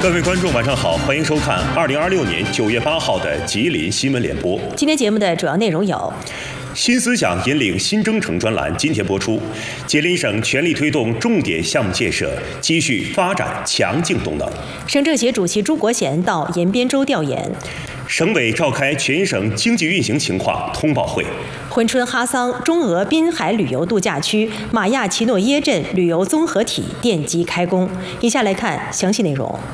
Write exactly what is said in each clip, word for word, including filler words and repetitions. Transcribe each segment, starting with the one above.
各位观众，晚上好，欢迎收看二零二六年九月八号的吉林新闻联播。 今天节目的主要内容有： 新思想引领新征程专栏今天播出，吉林省全力推动重点项目建设，继续发展强劲动能。 省政协主席朱国贤到延边州调研。 省委召开全省经济运行情况通报会。 珲春哈桑中俄滨海旅游度假区马亚奇诺耶镇旅游综合体奠基开工。以下来看详细内容。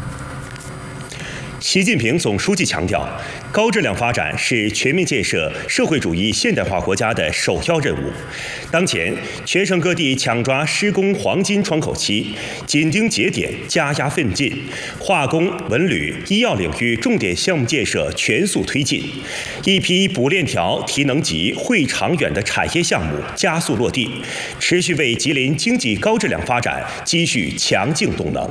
习近平总书记强调，高质量发展是全面建设社会主义现代化国家的首要任务。当前，全省各地抢抓施工黄金窗口期，紧盯节点，加压奋进，化工、文旅、医药领域重点项目建设全速推进，一批补链条、提能级、会长远的产业项目加速落地，持续为吉林经济高质量发展积蓄强劲动能。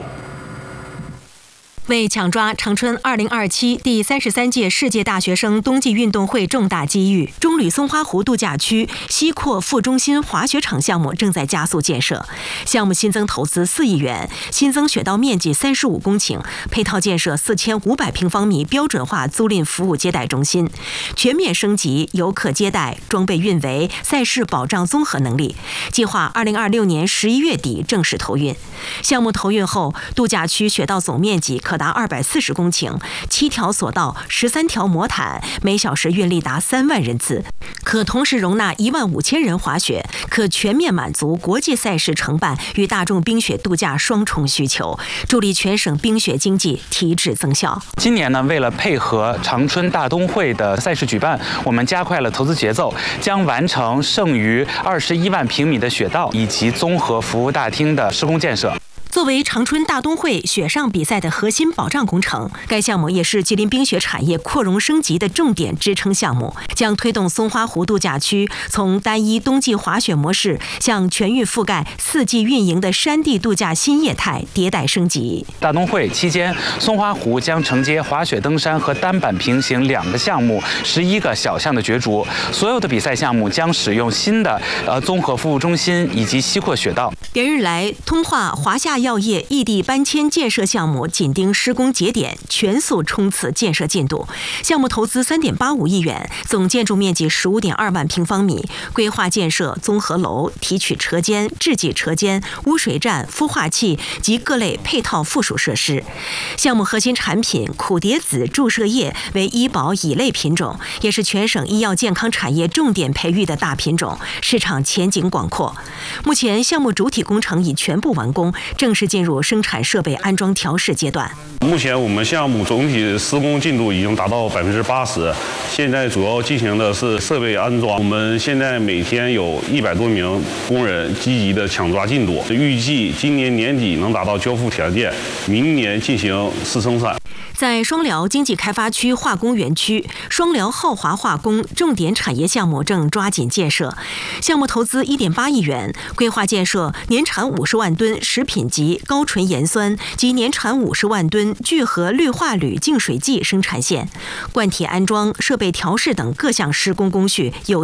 为抢抓长春二零二七第三十三届世界大学生冬季运动会重大机遇，中旅松花湖度假区西扩副中心滑雪场项目正在加速建设。项目新增投资四亿元，新增雪道面积三十五公顷，配套建设四千五百平方米标准化租赁服务接待中心，全面升级游客接待、装备运维、赛事保障综合能力。计划二零二六年十一月底正式投运。项目投运后，度假区雪道总面积可达二百四十公顷，七条索道、十三条魔毯，每小时运力达三万人次，可同时容纳一万五千人滑雪，可全面满足国际赛事承办与大众冰雪度假双重需求，助力全省冰雪经济提质增效。 今年呢，为了配合长春大冬会的赛事举办，我们加快了投资节奏，将完成剩余二十一万平米的雪道以及综合服务大厅的施工建设。 作为长春大冬会雪上比赛的核心保障工程，该项目也是吉林冰雪产业扩容升级的重点支撑项目，将推动松花湖度假区从单一冬季滑雪模式向全域覆盖、四季运营的山地度假新业态迭代升级。 大冬会期间，松花湖将承接滑雪登山和单板平行两个项目，十一个小项的角逐。所有的比赛项目将使用新的呃综合服务中心以及西扩雪道。 连日来，通化华夏药业异地搬迁建设项目紧盯施工节点，全速冲刺建设进度。项目投资三点八五亿元，总建筑面积十五点二万平方米，规划建设综合楼、提取车间、制剂车间、污水站、孵化器及各类配套附属设施。项目核心产品苦蝶子注射液为医保乙类品种，也是全省医药健康产业重点培育的大品种，市场前景广阔。目前项目主体工程已全部完工，正式进入生产设备安装调试阶段。 目前我们项目总体施工进度已经达到百分之八十，现在主要进行的是设备安装。我们现在每天有一百多名工人积极的抢抓进度，预计今年年底能达到交付条件，明年进行试生产。 在双辽经济开发区化工园区，双辽浩华化工重点产业项目正抓紧建设，项目投资一点八亿元，规划建设年产五十万吨食品级高纯盐酸及年产五十万吨聚合氯化铝净水剂生产线，灌铁安装、设备调试等各项施工工序有